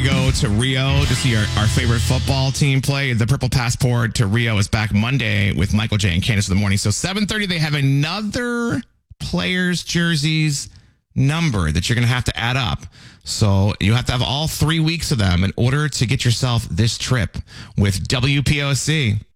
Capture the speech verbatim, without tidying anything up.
go to Rio to see our, our favorite football team play. The Purple Passport to Rio is back Monday with Michael J and Candace in the morning. So seven thirty, they have another player's jerseys number that you're going to have to add up. So you have to have all three weeks of them in order to get yourself this trip with W P O C.